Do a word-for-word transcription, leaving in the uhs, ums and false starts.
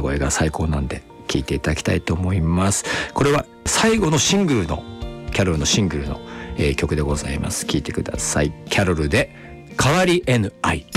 歌声が最高なんで聴いていただきたいと思います。これは最後のシングルのキャロルのシングルの、えー、曲でございます。聴いてください。キャロルで変わり得ぬ愛。